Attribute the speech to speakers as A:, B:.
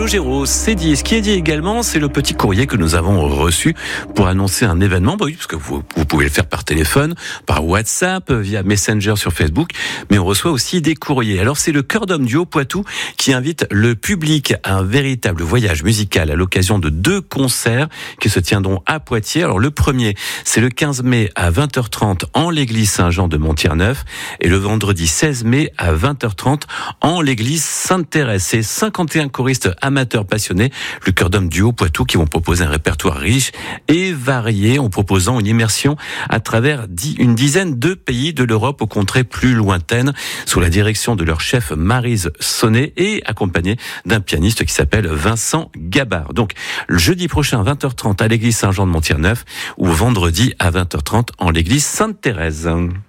A: Calogero, c'est dit. Et ce qui est dit également, c'est le petit courrier que nous avons reçu pour annoncer un événement. Bah oui, parce que vous pouvez le faire par téléphone, par WhatsApp, via Messenger sur Facebook, mais on reçoit aussi des courriers. Alors c'est le Cœur d'Homme du Haut-Poitou qui invite le public à un véritable voyage musical à l'occasion de 2 concerts qui se tiendront à Poitiers. Alors le premier, c'est le 15 mai à 20h30 en l'église Saint-Jean de Montier-Neuf et le vendredi 16 mai à 20h30 en l'église Sainte-Thérèse. C'est 51 choristes amateurs passionnés, le Cœur d'Homme du Haut-Poitou, qui vont proposer un répertoire riche et varié en proposant une immersion à travers une dizaine de pays de l'Europe aux contrées plus lointaines, sous la direction de leur chef Maryse Sonnet et accompagné d'un pianiste qui s'appelle Vincent Gabard. Donc, le jeudi prochain, 20h30 à l'église Saint-Jean de Montier-Neuf ou vendredi à 20h30 en l'église Sainte-Thérèse.